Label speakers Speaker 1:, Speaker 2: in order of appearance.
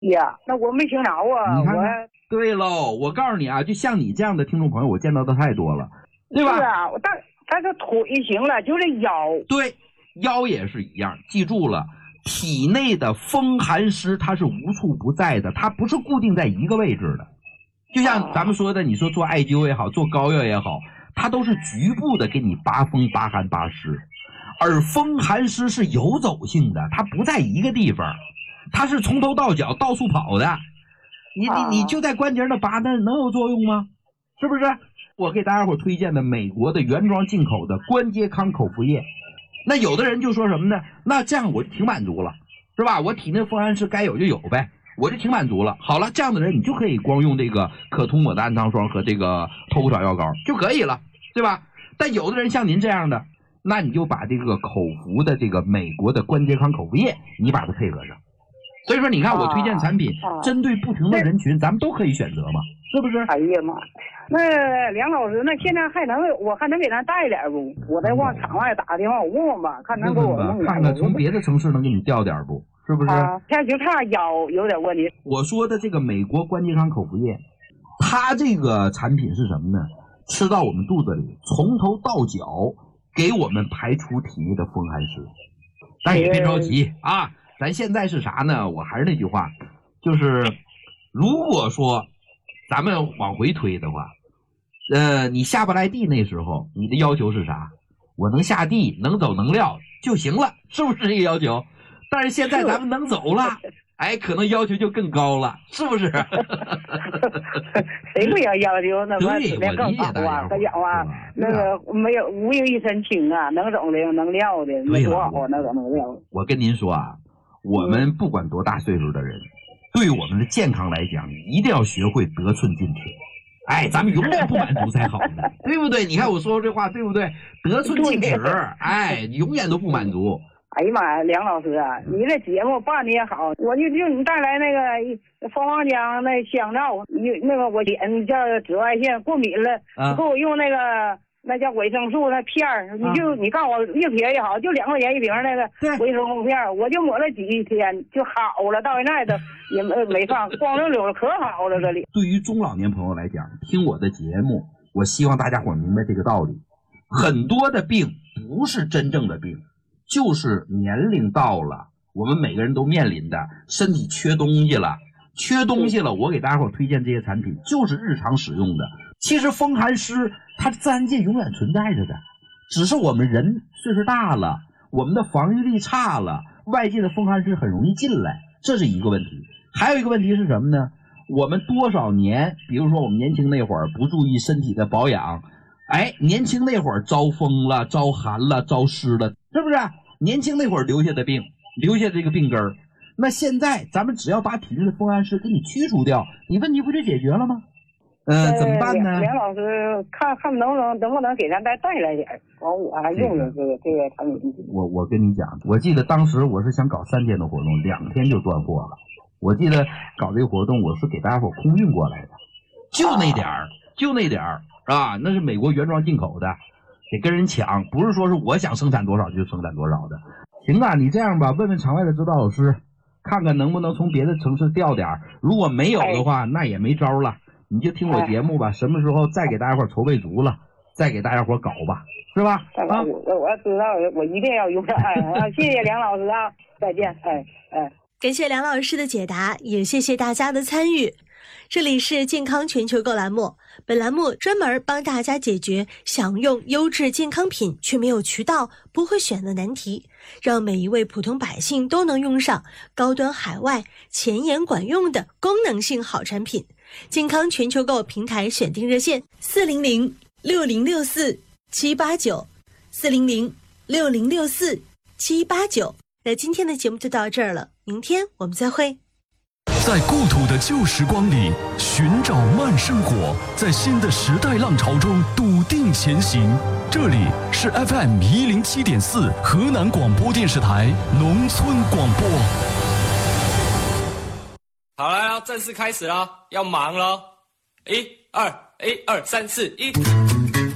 Speaker 1: 呀，那我没听着啊。
Speaker 2: 你看看，对喽，我告诉你啊，就像你这样的听众朋友，我见到的太多了，对吧？
Speaker 1: 是啊，但是腿行了，就这腰。
Speaker 2: 对，腰也是一样，记住了。体内的风寒湿它是无处不在的，它不是固定在一个位置的。就像咱们说的，你说做艾灸也好，做膏药也好，它都是局部的给你拔风、拔寒、拔湿。而风寒湿是游走性的，它不在一个地方，它是从头到脚到处跑的。你就在关节那拔，那能有作用吗？是不是？我给大家伙推荐的美国的原装进口的关节康口服液。那有的人就说什么呢？那这样我就挺满足了，是吧？我体内风寒湿该有就有呗，我就挺满足了。好了，这样的人你就可以光用这个可涂抹的氨糖霜和这个透骨草药膏就可以了，对吧？但有的人像您这样的，那你就把这个口服的这个美国的关节康口服液，你把它配合上。所以说，你看我推荐产品，针对不同的人群，咱们都可以选择嘛，是不是？
Speaker 1: 哎呀妈！那梁老师，那现在我还能给咱带点不？我再往厂外打个电话，我问问吧，看能给我弄点。
Speaker 2: 看看从别的城市能给你调点不？是不是？
Speaker 1: 现在就差腰有点问题。
Speaker 2: 我说的这个美国关节康口服液，它这个产品是什么呢？吃到我们肚子里，从头到脚给我们排除体内的风寒湿。但也别着急啊，咱现在是啥呢？我还是那句话，就是如果说咱们往回推的话，你下不来地那时候，你的要求是啥？我能下地，能走能撂就行了，是不是这个要求？但是现在咱们能走了，哎，可能要求就更高了，是不是？
Speaker 1: 谁不要要求那
Speaker 2: 对，
Speaker 1: 质量更好啊？他讲话那个没有无有一身轻啊，能走的能撂的，没多好能走能撂。
Speaker 2: 我跟您说啊，我们不管多大岁数的人，对我们的健康来讲，一定要学会得寸进尺。哎，咱们永远不满足才好呢，对不对？你看我说这话对不对？得寸进尺，哎，永远都不满足。
Speaker 1: 哎呀妈呀，梁老师啊，你这节目办的也好，我就你带来那个芳芳江那香皂，那个我脸叫紫外线过敏了，给我用那叫维生素那片儿，你告诉我越便宜好，就2块钱一瓶那个维生素片，我就抹了几天就好了，到现在都也没放，光溜溜可好了这里。
Speaker 2: 对于中老年朋友来讲，听我的节目，我希望大家伙明白这个道理，很多的病不是真正的病。就是年龄到了，我们每个人都面临的身体缺东西了，我给大家伙推荐这些产品，就是日常使用的。其实风寒湿它自然界永远存在着的，只是我们人岁数大了，我们的防御力差了，外界的风寒湿很容易进来，这是一个问题。还有一个问题是什么呢？我们多少年，比如说我们年轻那会儿不注意身体的保养，哎，年轻那会儿招风了，招寒了，招湿了，是不是？年轻那会儿留下的病，留下这个病根儿，那现在咱们只要把体内的风寒湿给你驱除掉，你问题不就解决了吗？怎么办呢？
Speaker 1: 梁老师，看能不能给咱带来点，完我还用用这个产品。
Speaker 2: 我跟你讲，我记得当时我是想搞3天的活动，2天就断货了。我记得搞这个活动，我是给大家伙空运过来的，就那点儿啊，那是美国原装进口的。得跟人抢，不是说是我想生产多少就生产多少的。行啊，你这样吧，问问场外的指导老师，看看能不能从别的城市调点，如果没有的话，那也没招了。你就听我节目吧，什么时候再给大家伙筹备足了，再给大家伙搞吧，是吧？
Speaker 1: 啊，我知道，我一定要用上。谢谢梁老师啊，再见。
Speaker 3: 感谢梁老师的解答，也谢谢大家的参与。这里是健康全球购栏目，本栏目专门帮大家解决想用优质健康品却没有渠道、不会选的难题，让每一位普通百姓都能用上高端海外、前沿管用的功能性好产品。健康全球购平台选定热线400-6064-789，400-6064-789。那今天的节目就到这儿了，明天我们再会。
Speaker 4: 在故土的旧时光里寻找慢生活，在新的时代浪潮中笃定前行。这里是 FM107.4 河南广播电视台农村广播。
Speaker 5: 好了，要正式开始了，要忙了。1、2、1、2、3、4、1。